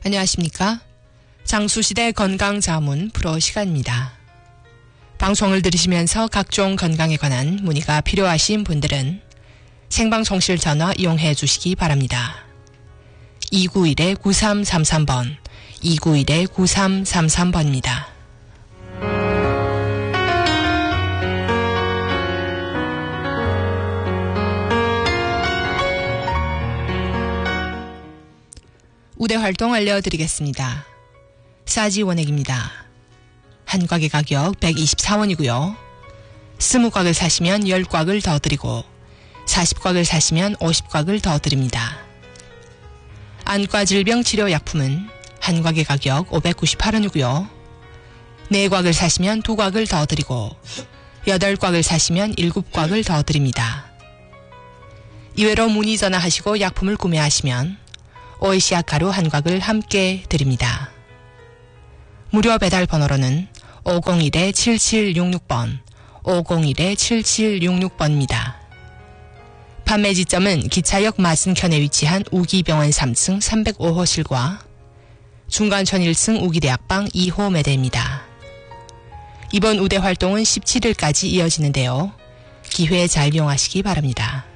안녕하십니까? 장수시대 건강자문 프로 시간입니다. 방송을 들으시면서 각종 건강에 관한 문의가 필요하신 분들은 생방송실 전화 이용해 주시기 바랍니다. 291-9333번, 291-9333번입니다. 우대 활동 알려드리겠습니다. 싸지 원액입니다. 한 곽의 가격 124원이고요. 20곽을 사시면 10곽을 더 드리고 40곽을 사시면 50곽을 더 드립니다. 안과 질병 치료 약품은 한 곽의 가격 598원이고요. 4곽을 사시면 2곽을 더 드리고 8곽을 사시면 7곽을 더 드립니다. 이외로 문의 전화하시고 약품을 구매하시면 오이시아 가루 한 곽을 함께 드립니다. 무료 배달 번호로는 501-7766번, 501-7766번입니다. 판매 지점은 기차역 맞은편에 위치한 우기병원 3층 305호실과 중간천 1층 우기대학방 2호 매대입니다. 이번 우대 활동은 17일까지 이어지는데요. 기회 잘 이용하시기 바랍니다.